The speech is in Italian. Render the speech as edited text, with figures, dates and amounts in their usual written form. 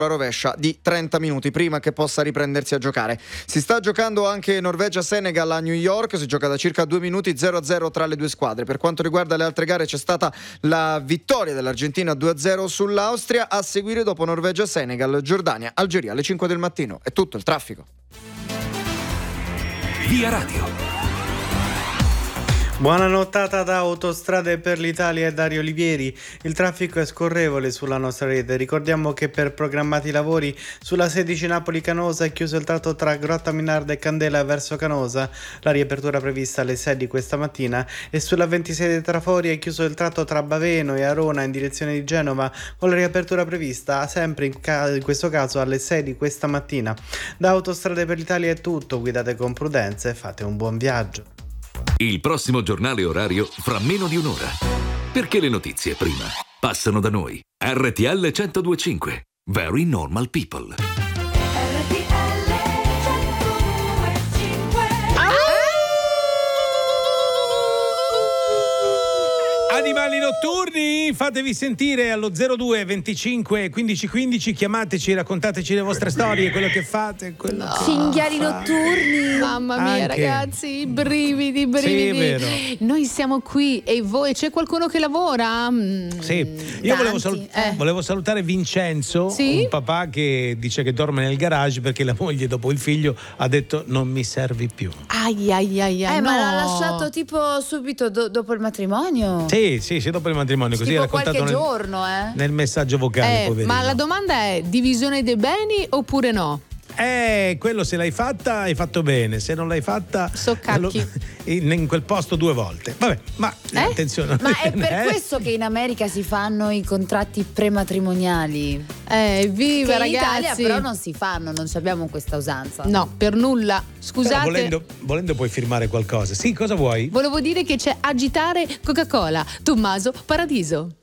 la rovescia di 30 minuti prima che possa riprendersi a giocare. Si sta giocando anche Norvegia-Senegal a New York, si gioca da circa 2 minuti, 0-0 tra le due squadre. Per quanto riguarda le altre gare c'è stata la vittoria dell'Argentina 2-0 sull'Austria. A seguire, dopo Norvegia-Senegal, Giordania-Algeria alle 5 del mattino. È tutto il traffico. Via Radio. Buona nottata da Autostrade per l'Italia e Dario Olivieri. Il traffico è scorrevole sulla nostra rete. Ricordiamo che per programmati lavori sulla 16 Napoli-Canosa è chiuso il tratto tra Grotta Minarda e Candela verso Canosa, la riapertura prevista alle 6 di questa mattina, e sulla 26 dei Trafori è chiuso il tratto tra Baveno e Arona in direzione di Genova, con la riapertura prevista sempre in questo caso alle 6 di questa mattina. Da Autostrade per l'Italia è tutto, guidate con prudenza e fate un buon viaggio. Il prossimo giornale orario fra meno di un'ora. Perché le notizie prima passano da noi. RTL 102.5. Very Normal People. Animali notturni, fatevi sentire allo 02 25 15 15, chiamateci, raccontateci le vostre storie, quello che fate, cinghiali notturni. Mamma mia, Anche. ragazzi, brividi. Sì, è vero. Noi siamo qui e voi, c'è qualcuno che lavora? Sì, io Tanti, volevo salutare Vincenzo, Sì? un papà che dice che dorme nel garage perché la moglie dopo il figlio ha detto non mi servi più. Ai, no. Ma l'ha lasciato tipo subito dopo il matrimonio? Sì, dopo il matrimonio, così tipo è raccontato qualche giorno, nel messaggio vocale, poverino. Ma la domanda è: divisione dei beni oppure no? Quello, se l'hai fatta hai fatto bene, se non l'hai fatta Soccacchi. in quel posto 2 volte. Vabbè, ma attenzione. Ma è per questo che in America si fanno i contratti prematrimoniali. Viva, che ragazzi. in Italia però non si fanno, non abbiamo questa usanza. No, per nulla. Scusate. Però volendo puoi firmare qualcosa. Sì, cosa vuoi? Volevo dire che c'è Agitare Coca-Cola, Tommaso Paradiso.